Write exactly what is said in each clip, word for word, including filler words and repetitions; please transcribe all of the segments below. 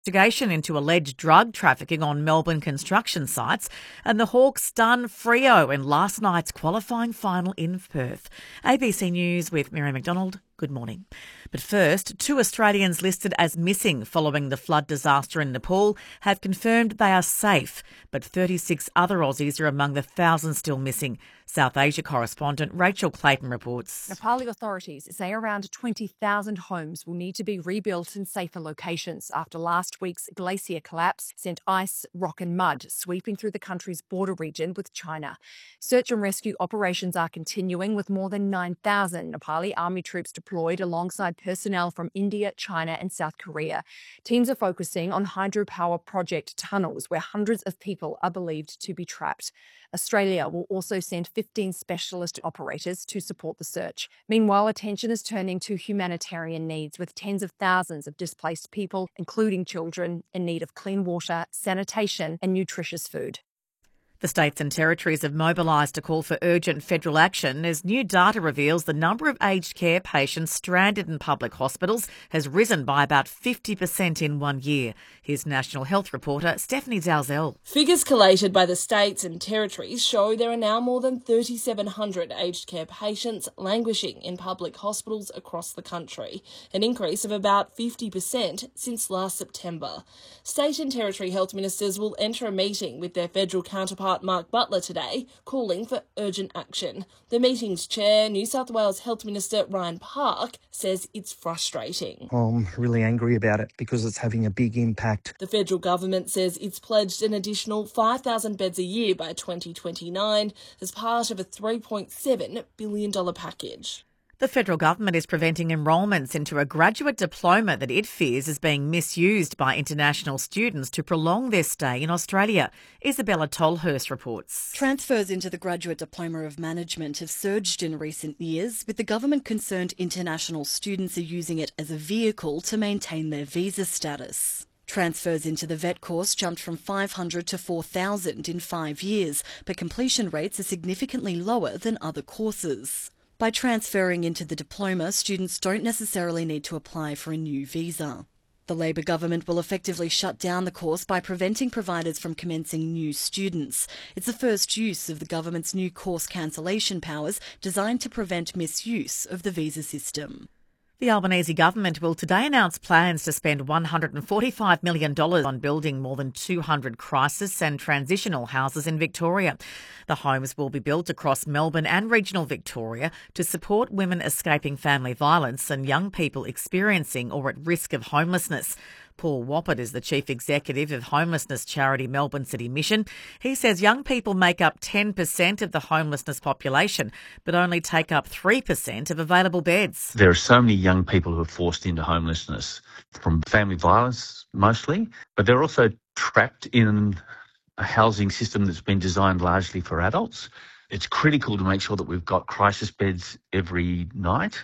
Investigation into alleged drug trafficking on Melbourne construction sites, and the Hawks stun Freo in last night's qualifying final in Perth. A B C News with Mary McDonald. Good morning. But first, two Australians listed as missing following the flood disaster in Nepal have confirmed they are safe, but thirty-six other Aussies are among the thousands still missing. South Asia correspondent Rachel Clayton reports. Nepali authorities say around twenty thousand homes will need to be rebuilt in safer locations after last week's glacier collapse sent ice, rock and mud sweeping through the country's border region with China. Search and rescue operations are continuing with more than nine thousand Nepali army troops deployed alongside personnel from India, China and South Korea. Teams are focusing on hydropower project tunnels where hundreds of people are believed to be trapped. Australia will also send fifteen specialist operators to support the search. Meanwhile, attention is turning to humanitarian needs, with tens of thousands of displaced people, including children, in need of clean water, sanitation and nutritious food. The states and territories have mobilised to call for urgent federal action as new data reveals the number of aged care patients stranded in public hospitals has risen by about fifty percent in one year. Here's National Health reporter Stephanie Dalzell. Figures collated by the states and territories show there are now more than three thousand seven hundred aged care patients languishing in public hospitals across the country, an increase of about fifty percent since last September. State and territory health ministers will enter a meeting with their federal counterparts Mark Butler today, calling for urgent action. The meeting's chair, New South Wales Health Minister Ryan Park, says it's frustrating. I'm really angry about it because it's having a big impact. The federal government says it's pledged an additional five thousand beds a year by twenty twenty-nine as part of a three point seven billion dollars package. The federal government is preventing enrolments into a graduate diploma that it fears is being misused by international students to prolong their stay in Australia. Isabella Tolhurst reports. Transfers into the Graduate Diploma of Management have surged in recent years, with the government concerned international students are using it as a vehicle to maintain their visa status. Transfers into the vet course jumped from five hundred to four thousand in five years, but completion rates are significantly lower than other courses. By transferring into the diploma, students don't necessarily need to apply for a new visa. The Labor government will effectively shut down the course by preventing providers from commencing new students. It's the first use of the government's new course cancellation powers designed to prevent misuse of the visa system. The Albanese government will today announce plans to spend one hundred forty-five million dollars on building more than two hundred crisis and transitional houses in Victoria. The homes will be built across Melbourne and regional Victoria to support women escaping family violence and young people experiencing or at risk of homelessness. Paul Wappert is the chief executive of homelessness charity Melbourne City Mission. He says young people make up ten percent of the homelessness population, but only take up three percent of available beds. There are so many young people who are forced into homelessness from family violence mostly, but they're also trapped in a housing system that's been designed largely for adults. It's critical to make sure that we've got crisis beds every night.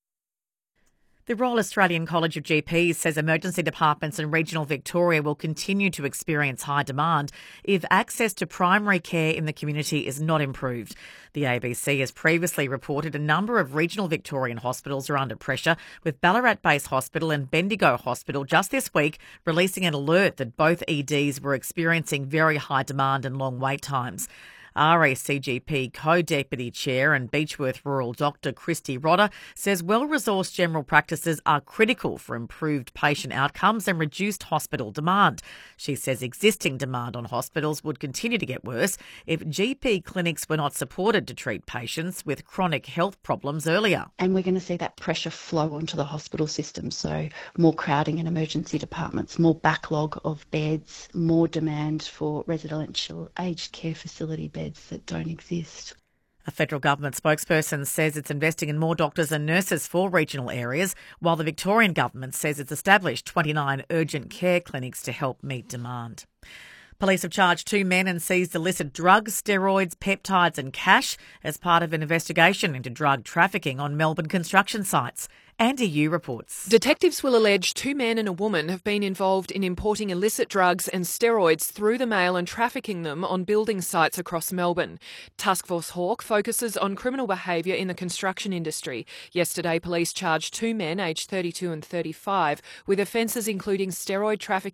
The Royal Australian College of G Ps says emergency departments in regional Victoria will continue to experience high demand if access to primary care in the community is not improved. The A B C has previously reported a number of regional Victorian hospitals are under pressure, with Ballarat Base Hospital and Bendigo Hospital just this week releasing an alert that both E Ds were experiencing very high demand and long wait times. R A C G P Co-Deputy Chair and Beechworth Rural Doctor Christy Rodder says well-resourced general practices are critical for improved patient outcomes and reduced hospital demand. She says existing demand on hospitals would continue to get worse if G P clinics were not supported to treat patients with chronic health problems earlier. And we're going to see that pressure flow onto the hospital system, so more crowding in emergency departments, more backlog of beds, more demand for residential aged care facility beds that don't exist. A federal government spokesperson says it's investing in more doctors and nurses for regional areas, while the Victorian government says it's established twenty-nine urgent care clinics to help meet demand. Police have charged two men and seized illicit drugs, steroids, peptides and cash as part of an investigation into drug trafficking on Melbourne construction sites. Andy Yu reports. Detectives will allege two men and a woman have been involved in importing illicit drugs and steroids through the mail and trafficking them on building sites across Melbourne. Taskforce Hawk focuses on criminal behaviour in the construction industry. Yesterday, police charged two men aged thirty-two and thirty-five with offences including steroid trafficking